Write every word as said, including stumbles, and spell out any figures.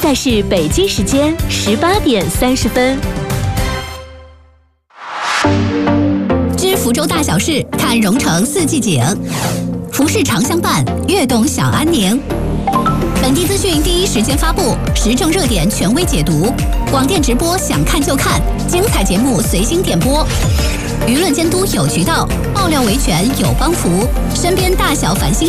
在是北京时间十八点三十分。 知福州大小事，看蓉城四季景。服饰常相伴，悦动小安宁。本地资讯第一时间发布，时政热点权威解读，广电直播想看就看，精彩节目随心点播。舆论监督有渠道，爆料维权有帮扶，身边大小烦心